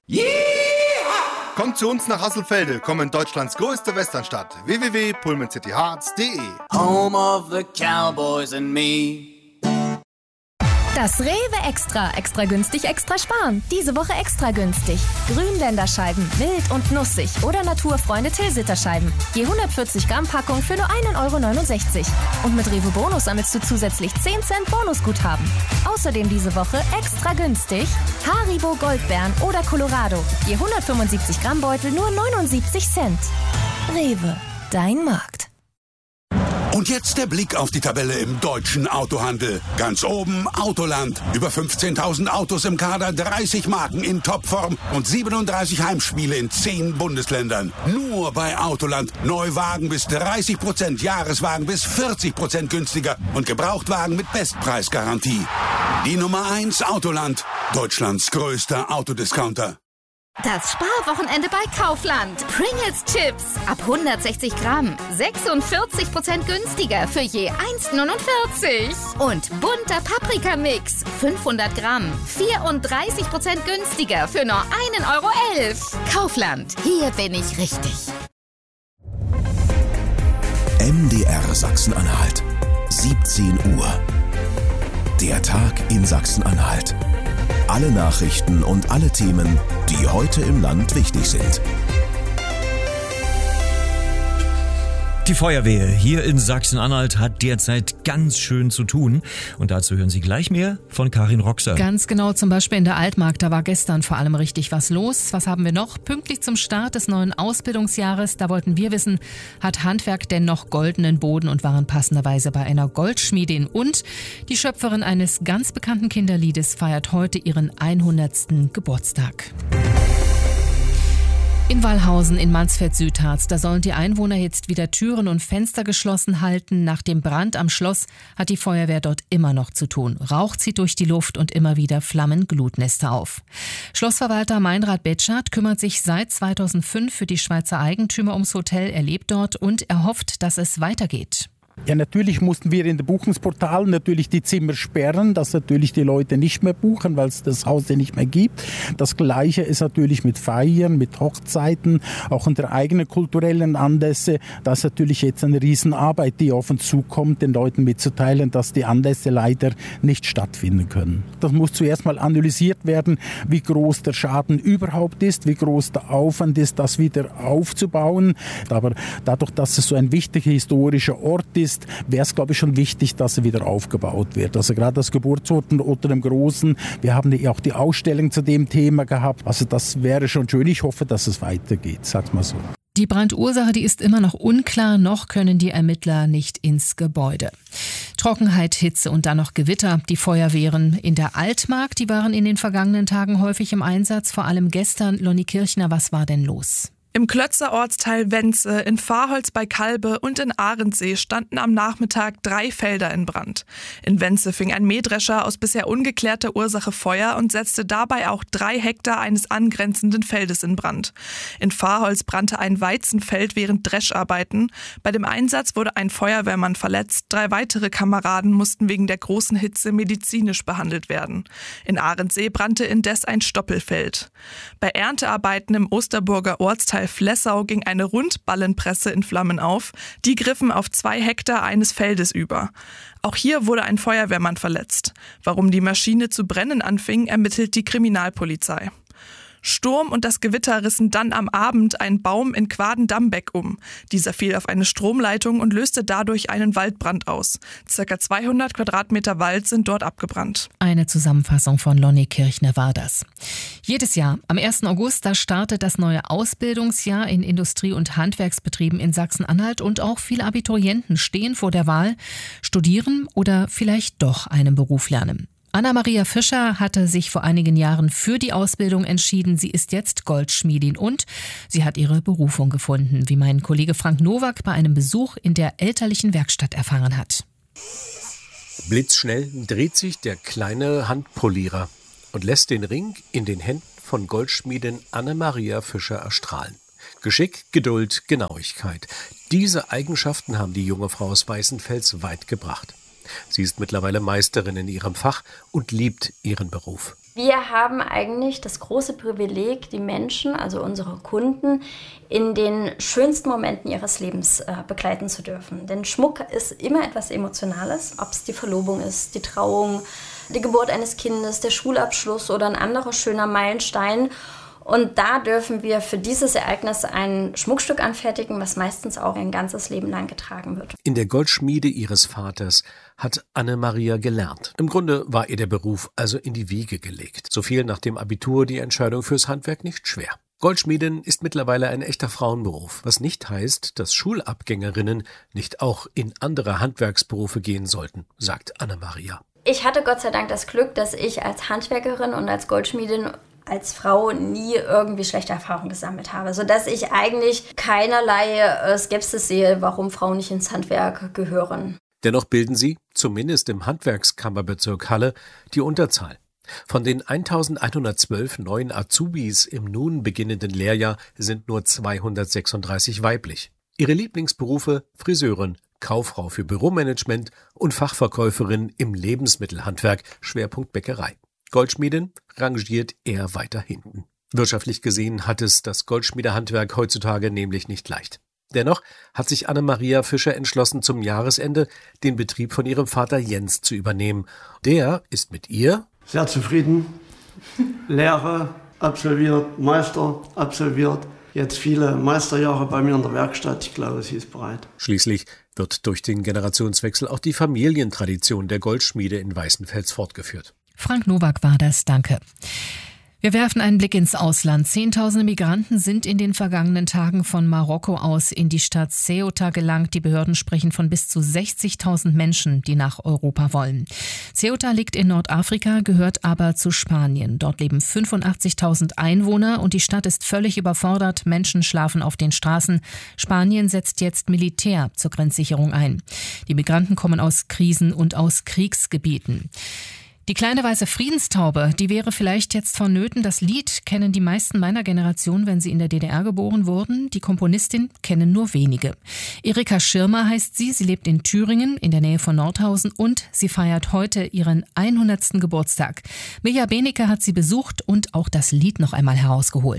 Kommt zu uns nach Hasselfelde, kommen in Deutschlands größte Westernstadt. www.pullmancityhearts.de. Home of the Cowboys and me. Das Rewe Extra. Extra günstig, extra sparen. Diese Woche extra günstig. Grünländerscheiben, mild und nussig oder Naturfreunde Tilsiterscheiben. Je 140 Gramm Packung für nur 1,69 €. Und mit Rewe Bonus sammelst du zusätzlich 10 Cent Bonusguthaben. Außerdem diese Woche extra günstig Haribo Goldbeeren oder Colorado. Je 175 Gramm Beutel nur 79 Cent. Rewe, dein Markt. Und jetzt der Blick auf die Tabelle im deutschen Autohandel. Ganz oben Autoland. Über 15.000 Autos im Kader, 30 Marken in Topform und 37 Heimspiele in 10 Bundesländern. Nur bei Autoland. Neuwagen bis 30%, Jahreswagen bis 40% günstiger und Gebrauchtwagen mit Bestpreisgarantie. Die Nummer 1 Autoland. Deutschlands größter Autodiscounter. Das Sparwochenende bei Kaufland. Pringles Chips ab 160 Gramm. 46% günstiger für je 1,49 €. Und bunter Paprikamix. 500 Gramm. 34% günstiger für nur 1,11 €. Kaufland. Hier bin ich richtig. MDR Sachsen-Anhalt. 17 Uhr. Der Tag in Sachsen-Anhalt. Alle Nachrichten und alle Themen, die heute im Land wichtig sind. Die Feuerwehr hier in Sachsen-Anhalt hat derzeit ganz schön zu tun. Und dazu hören Sie gleich mehr von Karin Roxer. Ganz genau, zum Beispiel in der Altmark, da war gestern vor allem richtig was los. Was haben wir noch? Pünktlich zum Start des neuen Ausbildungsjahres, da wollten wir wissen, hat Handwerk denn noch goldenen Boden und waren passenderweise bei einer Goldschmiedin. Und die Schöpferin eines ganz bekannten Kinderliedes feiert heute ihren 100. Geburtstag. In Wallhausen in Mansfeld-Südharz, da sollen die Einwohner jetzt wieder Türen und Fenster geschlossen halten. Nach dem Brand am Schloss hat die Feuerwehr dort immer noch zu tun. Rauch zieht durch die Luft und immer wieder flammen Glutnester auf. Schlossverwalter Meinrad Betschart kümmert sich seit 2005 für die Schweizer Eigentümer ums Hotel. Er lebt dort und er hofft, dass es weitergeht. Ja, natürlich mussten wir in den Buchungsportalen natürlich die Zimmer sperren, dass natürlich die Leute nicht mehr buchen, weil es das Haus ja nicht mehr gibt. Das Gleiche ist natürlich mit Feiern, mit Hochzeiten, auch unter eigenen kulturellen Anlässe. Das ist natürlich jetzt eine Riesenarbeit, die auf uns zukommt, den Leuten mitzuteilen, dass die Anlässe leider nicht stattfinden können. Das muss zuerst mal analysiert werden, wie groß der Schaden überhaupt ist, wie groß der Aufwand ist, das wieder aufzubauen. Aber dadurch, dass es so ein wichtiger historischer Ort ist, wäre es, glaube ich, schon wichtig, dass er wieder aufgebaut wird. Also gerade das Geburtsort unter dem Großen, wir haben ja auch die Ausstellung zu dem Thema gehabt. Also das wäre schon schön. Ich hoffe, dass es weitergeht, sag's mal so. Die Brandursache, die ist immer noch unklar, noch können die Ermittler nicht ins Gebäude. Trockenheit, Hitze und dann noch Gewitter. Die Feuerwehren in der Altmark, die waren in den vergangenen Tagen häufig im Einsatz, vor allem gestern. Lonnie Kirchner, was war denn los? Im Klötzer Ortsteil Wenze, in Fahrholz bei Kalbe und in Ahrensee standen am Nachmittag 3 Felder in Brand. In Wenze fing ein Mähdrescher aus bisher ungeklärter Ursache Feuer und setzte dabei auch 3 Hektar eines angrenzenden Feldes in Brand. In Fahrholz brannte ein Weizenfeld während Drescharbeiten. Bei dem Einsatz wurde ein Feuerwehrmann verletzt. 3 weitere Kameraden mussten wegen der großen Hitze medizinisch behandelt werden. In Ahrensee brannte indes ein Stoppelfeld. Bei Erntearbeiten im Osterburger Ortsteil Flessau ging eine Rundballenpresse in Flammen auf. Die griffen auf 2 Hektar eines Feldes über. Auch hier wurde ein Feuerwehrmann verletzt. Warum die Maschine zu brennen anfing, ermittelt die Kriminalpolizei. Sturm und das Gewitter rissen dann am Abend einen Baum in Quaden-Dambeck um. Dieser fiel auf eine Stromleitung und löste dadurch einen Waldbrand aus. Circa 200 Quadratmeter Wald sind dort abgebrannt. Eine Zusammenfassung von Lonnie Kirchner war das. Jedes Jahr, am 1. August, da startet das neue Ausbildungsjahr in Industrie- und Handwerksbetrieben in Sachsen-Anhalt und auch viele Abiturienten stehen vor der Wahl, studieren oder vielleicht doch einen Beruf lernen. Anna-Maria Fischer hatte sich vor einigen Jahren für die Ausbildung entschieden. Sie ist jetzt Goldschmiedin und sie hat ihre Berufung gefunden, wie mein Kollege Frank Nowak bei einem Besuch in der elterlichen Werkstatt erfahren hat. Blitzschnell dreht sich der kleine Handpolierer und lässt den Ring in den Händen von Goldschmiedin Anna-Maria Fischer erstrahlen. Geschick, Geduld, Genauigkeit. Diese Eigenschaften haben die junge Frau aus Weißenfels weit gebracht. Sie ist mittlerweile Meisterin in ihrem Fach und liebt ihren Beruf. Wir haben eigentlich das große Privileg, die Menschen, also unsere Kunden, in den schönsten Momenten ihres Lebens begleiten zu dürfen. Denn Schmuck ist immer etwas Emotionales, ob es die Verlobung ist, die Trauung, die Geburt eines Kindes, der Schulabschluss oder ein anderer schöner Meilenstein. Und da dürfen wir für dieses Ereignis ein Schmuckstück anfertigen, was meistens auch ein ganzes Leben lang getragen wird. In der Goldschmiede ihres Vaters hat Anne-Maria gelernt. Im Grunde war ihr der Beruf also in die Wiege gelegt. So fiel nach dem Abitur die Entscheidung fürs Handwerk nicht schwer. Goldschmieden ist mittlerweile ein echter Frauenberuf, was nicht heißt, dass Schulabgängerinnen nicht auch in andere Handwerksberufe gehen sollten, sagt Anne-Maria. Ich hatte Gott sei Dank das Glück, dass ich als Handwerkerin und als Goldschmiedin als Frau nie irgendwie schlechte Erfahrungen gesammelt habe, sodass ich eigentlich keinerlei Skepsis sehe, warum Frauen nicht ins Handwerk gehören. Dennoch bilden sie, zumindest im Handwerkskammerbezirk Halle, die Unterzahl. Von den 1112 neuen Azubis im nun beginnenden Lehrjahr sind nur 236 weiblich. Ihre Lieblingsberufe Friseurin, Kauffrau für Büromanagement und Fachverkäuferin im Lebensmittelhandwerk, Schwerpunkt Bäckerei. Goldschmiedin rangiert eher weiter hinten. Wirtschaftlich gesehen hat es das Goldschmiedehandwerk heutzutage nämlich nicht leicht. Dennoch hat sich Anne-Maria Fischer entschlossen, zum Jahresende den Betrieb von ihrem Vater Jens zu übernehmen. Der ist mit ihr sehr zufrieden. Lehre absolviert, Meister absolviert. Jetzt viele Meisterjahre bei mir in der Werkstatt. Ich glaube, sie ist bereit. Schließlich wird durch den Generationswechsel auch die Familientradition der Goldschmiede in Weißenfels fortgeführt. Frank Nowak war das, danke. Wir werfen einen Blick ins Ausland. Zehntausende Migranten sind in den vergangenen Tagen von Marokko aus in die Stadt Ceuta gelangt. Die Behörden sprechen von bis zu 60.000 Menschen, die nach Europa wollen. Ceuta liegt in Nordafrika, gehört aber zu Spanien. Dort leben 85.000 Einwohner und die Stadt ist völlig überfordert. Menschen schlafen auf den Straßen. Spanien setzt jetzt Militär zur Grenzsicherung ein. Die Migranten kommen aus Krisen- und aus Kriegsgebieten. Die kleine weiße Friedenstaube, die wäre vielleicht jetzt vonnöten. Das Lied kennen die meisten meiner Generation, wenn sie in der DDR geboren wurden. Die Komponistin kennen nur wenige. Erika Schirmer heißt sie. Sie lebt in Thüringen in der Nähe von Nordhausen und sie feiert heute ihren 100. Geburtstag. Mirja Benecke hat sie besucht und auch das Lied noch einmal herausgeholt.